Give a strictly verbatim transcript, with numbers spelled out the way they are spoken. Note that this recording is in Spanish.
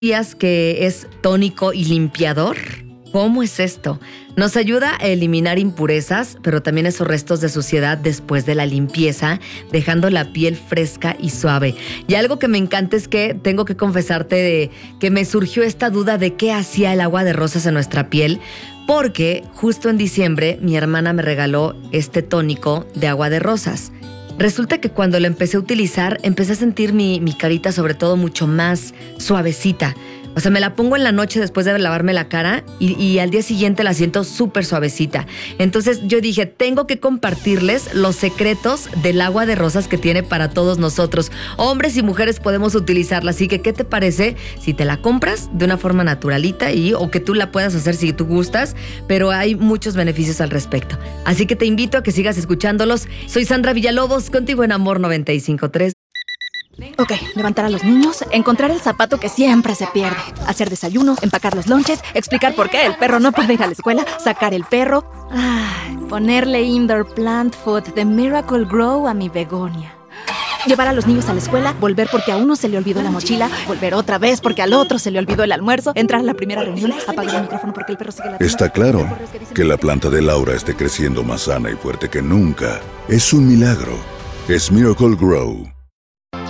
¿Sabías que es tónico y limpiador? ¿Cómo es esto? Nos ayuda a eliminar impurezas, pero también esos restos de suciedad después de la limpieza, dejando la piel fresca y suave. Y algo que me encanta es que tengo que confesarte de que me surgió esta duda de qué hacía el agua de rosas en nuestra piel, porque justo en diciembre mi hermana me regaló este tónico de agua de rosas. Resulta que cuando lo empecé a utilizar, empecé a sentir mi, mi carita sobre todo mucho más suavecita. O sea, me la pongo en la noche después de lavarme la cara y, y al día siguiente la siento súper suavecita. Entonces yo dije, tengo que compartirles los secretos del agua de rosas que tiene para todos nosotros. Hombres y mujeres podemos utilizarla, así que ¿qué te parece si te la compras de una forma naturalita y, o que tú la puedas hacer si tú gustas? Pero hay muchos beneficios al respecto. Así que te invito a que sigas escuchándolos. Soy Sandra Villalobos, contigo en Amor noventa y cinco punto tres. Ok, levantar a los niños, encontrar el zapato que siempre se pierde, hacer desayuno, empacar los lonches, explicar por qué el perro no puede ir a la escuela, sacar el perro, ay, ponerle indoor plant food de Miracle Grow a mi begonia. Llevar a los niños a la escuela, volver porque a uno se le olvidó la mochila, volver otra vez porque al otro se le olvidó el almuerzo, entrar a la primera reunión, apagar el micrófono porque el perro sigue ladrando. Está claro que la planta de Laura esté creciendo más sana y fuerte que nunca. Es un milagro. Es Miracle Grow.